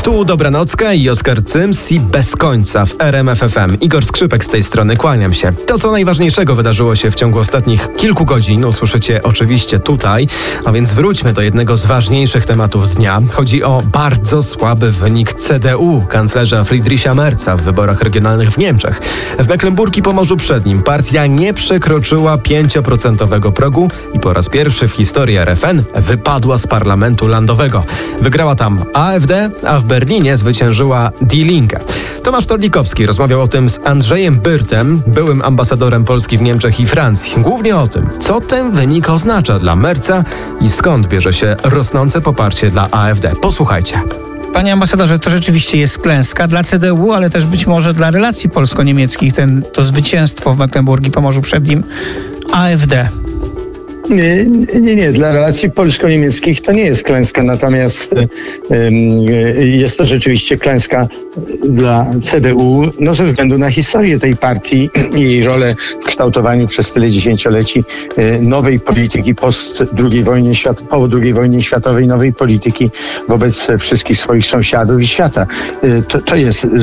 Tu Dobranocka i Oskar Cyms i Bez końca w RMF FM. Igor Skrzypek z tej strony, kłaniam się. To, co najważniejszego wydarzyło się w ciągu ostatnich kilku godzin, usłyszycie oczywiście tutaj, a więc wróćmy do jednego z ważniejszych tematów dnia. Chodzi o bardzo słaby wynik CDU, kanclerza Friedricha Merza w wyborach regionalnych w Niemczech. W Mecklenburgii Pomorzu Przednim partia nie przekroczyła 5% progu i po raz pierwszy w historii RFN wypadła z parlamentu landowego. Wygrała tam AfD, a w Berlinie zwyciężyła Die Linke. Tomasz Torlikowski rozmawiał o tym z Andrzejem Byrtem, byłym ambasadorem Polski w Niemczech i Francji. Głównie o tym, co ten wynik oznacza dla Merza i skąd bierze się rosnące poparcie dla AfD. Posłuchajcie. Panie ambasadorze, to rzeczywiście jest klęska dla CDU, ale też być może dla relacji polsko-niemieckich, to zwycięstwo w Mecklenburgii Pomorzu Przednim AfD. Nie. Dla relacji polsko-niemieckich to nie jest klęska, natomiast jest to rzeczywiście klęska dla CDU, ze względu na historię tej partii i jej rolę w kształtowaniu przez tyle dziesięcioleci nowej polityki po II wojnie światowej, nowej polityki wobec wszystkich swoich sąsiadów i świata. To jest